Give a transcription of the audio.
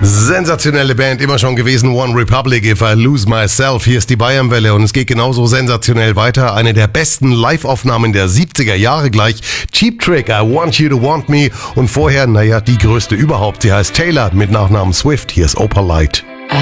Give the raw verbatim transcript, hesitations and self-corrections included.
Sensationelle Band, immer schon gewesen, One Republic, If I Lose Myself. Hier ist die Bayernwelle und es geht genauso sensationell weiter. Eine der besten Live-Aufnahmen der siebziger Jahre gleich. Cheap Trick, I Want You to Want Me. Und vorher, naja, die größte überhaupt. Sie heißt Taylor mit Nachnamen Swift. Hier ist Opalite.